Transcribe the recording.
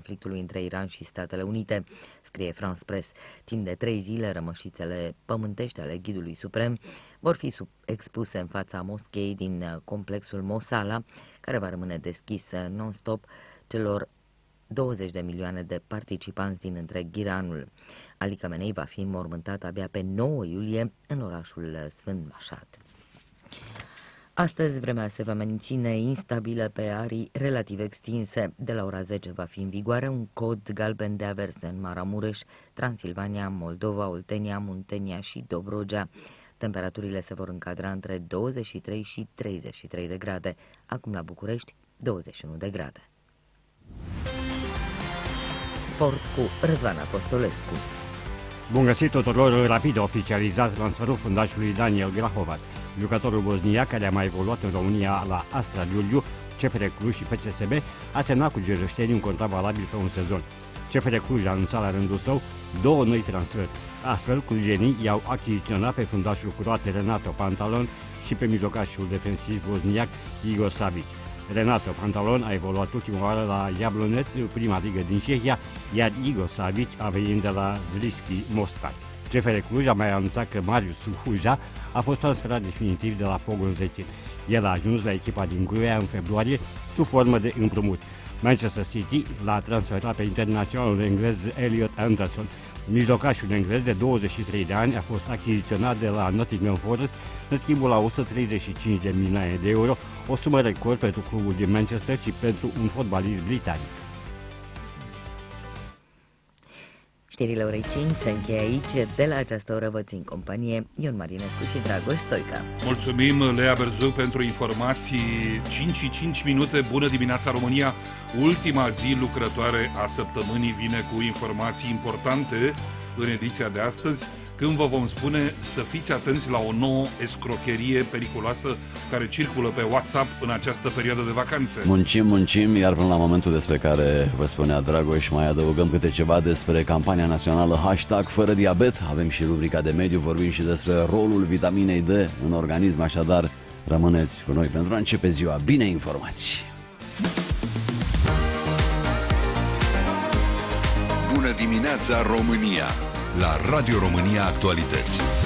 conflictului între Iran și Statele Unite, scrie France Press. Timp de 3 zile, rămășițele pământești ale Ghidului Suprem vor fi expuse în fața moscheei din complexul Mosala, care va rămâne deschis non-stop celor 20 de milioane de participanți din întreg Iranul. Ali Khamenei va fi înmormântat abia pe 9 iulie în orașul Sfânt Mashhad. Astăzi vremea se va menține instabilă pe arii relativ extinse. De la ora 10 va fi în vigoare un cod galben de averse în Maramureș, Transilvania, Moldova, Oltenia, Muntenia și Dobrogea. Temperaturile se vor încadra între 23 și 33 de grade. Acum la București, 21 de grade. Sport cu Răzvan Apostolescu. Bun găsit tuturor! Rapid a oficializat transferul fundașului Daniel Grahovac. Jucătorul bosniac, care a mai evoluat în România la Astra Giurgiu, CFR Cluj și FCSB, a semnat cu giurgiuștenii un contract valabil pe un sezon. CFR Cluj a anunțat la rândul său 2 noi transferi. Astfel, clujenii i-au achiziționat pe fundașul croat Renato Pantalon și pe mijlocașul defensiv bosniac Igor Savic. Renato Pantalon a evoluat ultima oară la Jablonec, prima ligă din Cehia, iar Igor Savic a venit de la Zrinski Mostar. CFR Cluj a mai anunțat că Marius Huja a fost transferat definitiv de la Pogon 10. El a ajuns la echipa din Gruia în februarie sub formă de împrumut. Manchester City l-a transferat pe internaționalul englez Elliot Anderson. Mijlocașul englez de 23 de ani a fost achiziționat de la Nottingham Forest în schimbul la 135 de milioane de euro, o sumă record pentru clubul din Manchester și pentru un fotbalist britanic. Știrile orei 5 se încheie aici. De la această oră vă țin companie Ion Marinescu și Dragoș Stoica. Mulțumim, Lea Berzuc, pentru informații. 5 și 5 minute. Bună dimineața, România! Ultima zi lucrătoare a săptămânii vine cu informații importante în ediția de astăzi, când vă vom spune să fiți atenți la o nouă escrocherie periculoasă care circulă pe WhatsApp în această perioadă de vacanțe. Muncim, iar până la momentul despre care vă spunea Dragoș, mai adăugăm câte ceva despre campania națională #fără diabet. Avem și rubrica de mediu, vorbim și despre rolul vitaminei D în organism, așadar rămâneți cu noi pentru a începe ziua bine informați. Bună dimineața, România! La Radio România Actualități.